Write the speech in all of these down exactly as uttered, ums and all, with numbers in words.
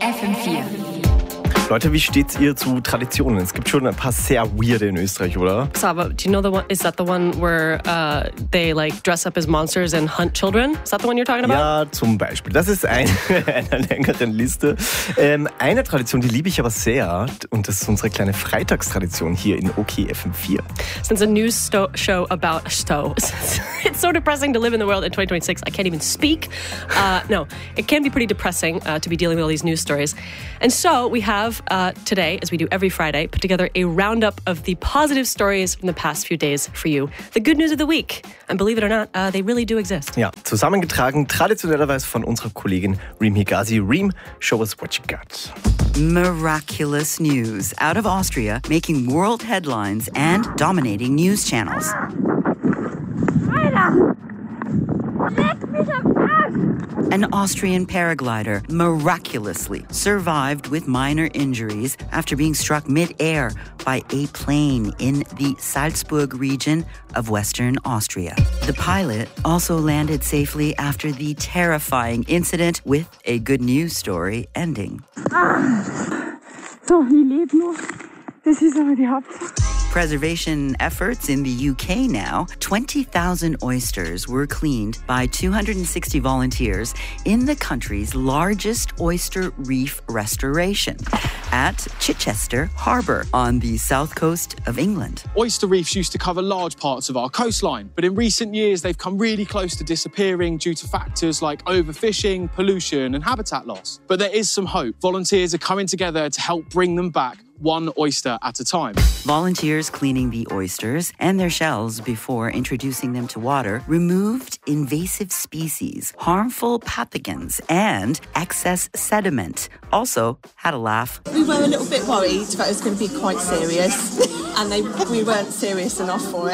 F M vier. Leute, wie steht's ihr zu Traditionen? Es gibt schon ein paar sehr weirde in Österreich, oder? Saba, do you know the one? Is that the one where uh, they like dress up as monsters and hunt children? Is that the one you're talking about? Ja, zum Beispiel. Das ist eine einer längeren Liste. Ähm, eine Tradition, die liebe ich aber sehr, und das ist unsere kleine Freitagstradition hier in OK F M vier. Since a news sto- show about a stow, it's so depressing to live in the world in twenty twenty-six. I can't even speak. Uh, no, it can be pretty depressing uh, to be dealing with all these news stories. And so we have uh, today, as we do every Friday, put together a roundup of the positive stories from the past few days for you. The good news of the week. And believe it or not, uh, they really do exist. Ja, zusammengetragen traditionellerweise von unserer Kollegin Reem Higazi. Reem, show us what you got. Miraculous news out of Austria, making world headlines and dominating news channels. An Austrian paraglider miraculously survived with minor injuries after being struck mid-air by a plane in the Salzburg region of Western Austria. The pilot also landed safely after the terrifying incident, with a good news story ending. So, ich lebe noch. Das ist aber die Hauptsache. Preservation efforts in the U K now. twenty thousand oysters were cleaned by two hundred sixty volunteers in the country's largest oyster reef restoration at Chichester Harbour on the south coast of England. Oyster reefs used to cover large parts of our coastline, but in recent years they've come really close to disappearing due to factors like overfishing, pollution and habitat loss. But there is some hope. Volunteers are coming together to help bring them back, one oyster at a time. Volunteers cleaning the oysters and their shells before introducing them to water removed invasive species, harmful pathogens, and excess sediment. Also had a laugh. We were a little bit worried that it was going to be quite serious, and they, we weren't serious enough for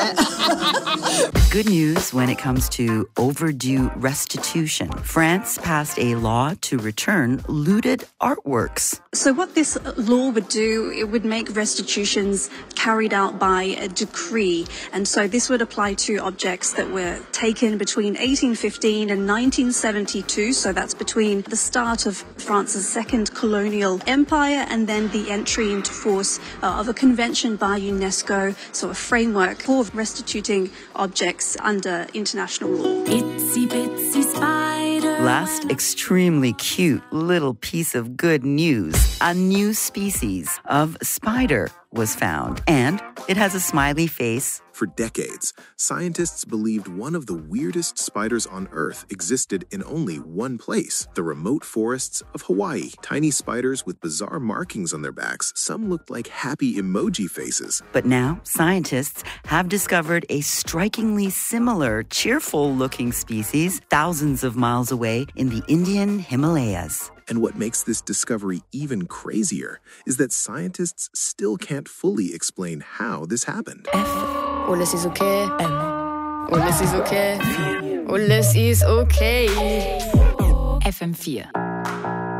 it. Good news when it comes to overdue restitution. France passed a law to return looted artworks. So what this law would do, it would make restitutions carried out by a decree. And so this would apply to objects that were taken between eighteen fifteen and nineteen seventy-two. So that's between the start of France's second colonial empire and then the entry into force uh, of a convention by UNESCO, so a framework for restituting objects under international law. Itsy bitsy spider. Last extremely cute little piece of good news. A new species of spider was found, and it has a smiley face. For decades, scientists believed one of the weirdest spiders on Earth existed in only one place, the remote forests of Hawaii. Tiny spiders with bizarre markings on their backs. Some looked like happy emoji faces. But now, scientists have discovered a strikingly similar, cheerful-looking species thousands of miles away in the Indian Himalayas. And what makes this discovery even crazier is that scientists still can't fully explain how this happened. Alles ist okay. Alles ist okay. Alles ist okay. F M vier.